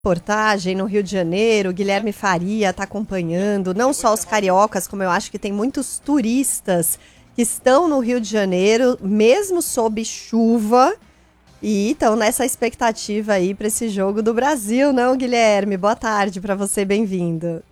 Reportagem no Rio de Janeiro, o Guilherme Faria está acompanhando, não só os cariocas, como eu acho que tem muitos turistas que estão no Rio de Janeiro, mesmo sob chuva, e estão nessa expectativa aí para esse jogo do Brasil, não, Guilherme? Boa tarde para você, bem-vindo.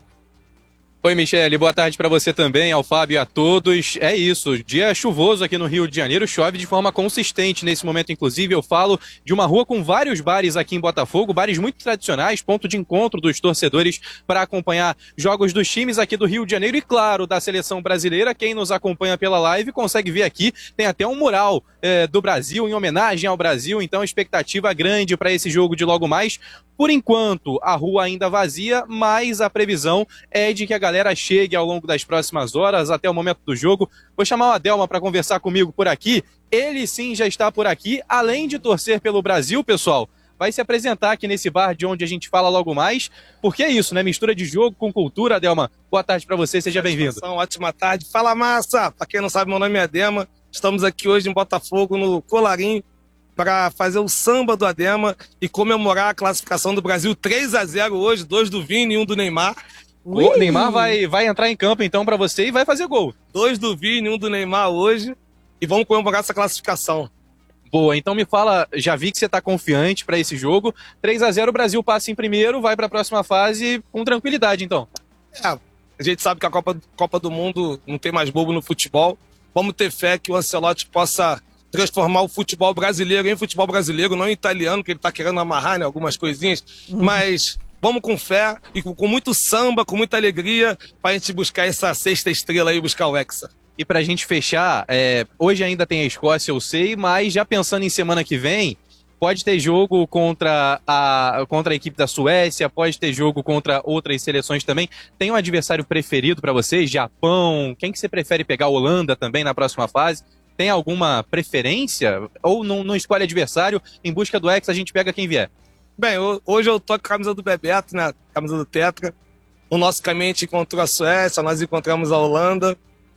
Oi, Michele, boa tarde para você também, ao Fábio e a todos. É isso, dia chuvoso aqui no Rio de Janeiro, chove de forma consistente nesse momento. Inclusive, eu falo de uma rua com vários bares aqui em Botafogo, bares muito tradicionais, ponto de encontro dos torcedores para acompanhar jogos dos times aqui do Rio de Janeiro e, claro, da seleção brasileira. Quem nos acompanha pela live consegue ver aqui, tem até um mural do Brasil, em homenagem ao Brasil, então expectativa grande para esse jogo de logo mais. Por enquanto, a rua ainda vazia, mas a previsão é de que a galera chegue ao longo das próximas horas, até o momento do jogo. Vou chamar o Adelma para conversar comigo por aqui. Ele sim já está por aqui, além de torcer pelo Brasil, pessoal. Vai se apresentar aqui nesse bar de onde a gente fala logo mais, porque é isso, né? Mistura de jogo com cultura. Adelma, boa tarde para você, seja bem-vindo. Ótima tarde. Fala, massa! Para quem não sabe, meu nome é Adema. Estamos aqui hoje em Botafogo, no Colarinho, para fazer o samba do Adema e comemorar a classificação do Brasil 3-0 hoje, 2 do Vini e 1 do Neymar. O Neymar vai entrar em campo então para você e vai fazer gol. 2 do Vini e 1 do Neymar hoje e vamos comemorar essa classificação. Boa, então me fala, já vi que você está confiante para esse jogo. 3-0, o Brasil passa em primeiro, vai para a próxima fase com tranquilidade então. A gente sabe que a Copa do Mundo não tem mais bobo no futebol. Vamos ter fé que o Ancelotti possa transformar o futebol brasileiro em futebol brasileiro, não em italiano, que ele tá querendo amarrar, né, algumas coisinhas, mas vamos com fé e com muito samba, com muita alegria, pra gente buscar essa sexta estrela aí, buscar o Hexa. E pra gente fechar, hoje ainda tem a Escócia, eu sei, mas já pensando em semana que vem, pode ter jogo contra a equipe da Suécia, pode ter jogo contra outras seleções também. Tem um adversário preferido pra vocês? Japão? Quem que você prefere pegar? Holanda também na próxima fase? Tem alguma preferência? Ou não escolhe adversário? Em busca do Hexa, a gente pega quem vier. Bem, hoje eu tô com a camisa do Bebeto, né? Camisa do Tetra. O nosso caminho a gente encontrou a Suécia, nós encontramos a Holanda.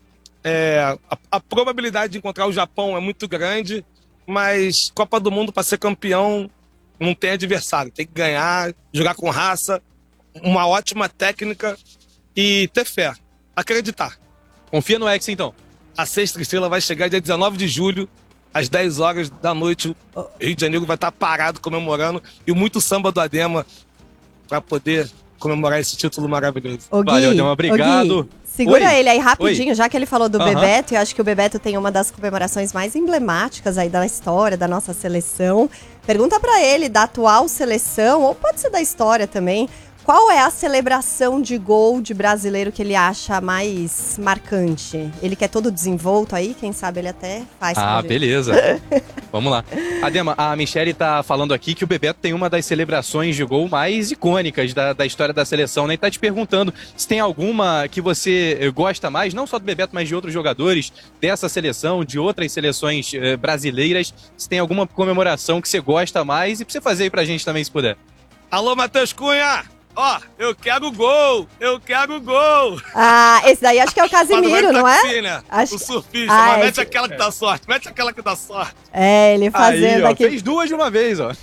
A probabilidade de encontrar o Japão é muito grande, mas Copa do Mundo, para ser campeão, não tem adversário. Tem que ganhar, jogar com raça, uma ótima técnica e ter fé. Acreditar. Confia no Hexa, então. A sexta estrela vai chegar dia 19 de julho, às 10 horas da noite. O Rio de Janeiro vai estar parado comemorando e muito samba do Adema para poder comemorar esse título maravilhoso. Valeu, Adema, obrigado. Gui, segura Oi. Ele aí rapidinho, Oi. Já que ele falou do Bebeto, eu acho que o Bebeto tem uma das comemorações mais emblemáticas aí da história da nossa seleção. Pergunta para ele da atual seleção, ou pode ser da história também, qual é a celebração de gol de brasileiro que ele acha mais marcante? Ele que é todo desenvolto aí, quem sabe ele até faz. Beleza. Vamos lá. Adema, a Michele tá falando aqui que o Bebeto tem uma das celebrações de gol mais icônicas da história da seleção, né? E tá te perguntando se tem alguma que você gosta mais, não só do Bebeto, mas de outros jogadores dessa seleção, de outras seleções brasileiras, se tem alguma comemoração que você gosta mais e pra você fazer aí pra gente também, se puder. Alô, Matheus Cunha! Eu quero gol! Eu quero gol! Esse daí acho que é o Casimiro, não é? Né? Acho... O surfista, mas mete aquela que dá sorte, mete aquela que dá sorte. Ele fazendo aí, aqui. Fez duas de uma vez, ó.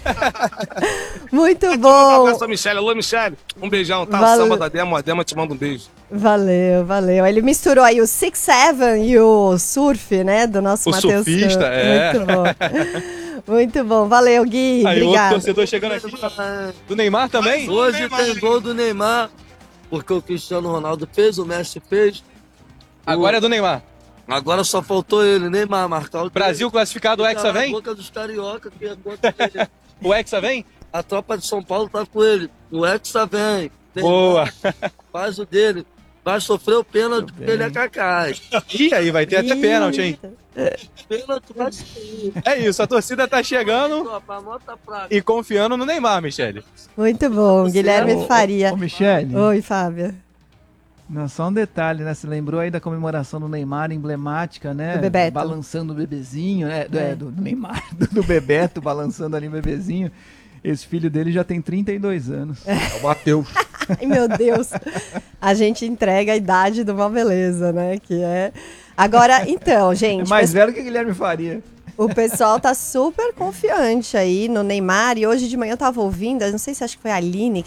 Muito bom! Um abraço a Michele. Alô, Michele. Um beijão, tá? O samba da Demo, a Demo te manda um beijo. Valeu. Ele misturou aí o 6-7 e o surf, né? Do nosso Matheus. O surfista, Muito bom. Muito bom, valeu, Gui. Aí, obrigado. Outro torcedor chegando aqui. Do Neymar também? Hoje tem gol do Neymar, porque o Cristiano Ronaldo fez, o Messi fez. Agora é do Neymar. Agora só faltou ele, Neymar, marcar o Brasil classificado, o Hexa vem? A boca dos carioca, que é contra ele. O Hexa vem? A tropa de São Paulo tá com ele. O Hexa vem. Boa. Faz o dele. Vai sofrer o pênalti porque ele é cacás. Ih, aí vai ter até pênalti, hein? Pênalti vai ser. É isso, a torcida tá chegando e confiando no Neymar, Michele. Muito bom, Guilherme Faria. Ô, Michele. Oi, Fábio. Não, só um detalhe, né? Você lembrou aí da comemoração do Neymar, emblemática, né? Do Bebeto. Balançando o bebezinho, né? Do Neymar, do Bebeto, balançando ali o bebezinho. Esse filho dele já tem 32 anos. É o Matheus. Ai, meu Deus. A gente entrega a idade de uma beleza, né? Que é... Agora, então, gente... É mais velho que Guilherme Faria. O pessoal tá super confiante aí no Neymar. E hoje de manhã eu tava ouvindo, eu não sei se acho que foi a Aline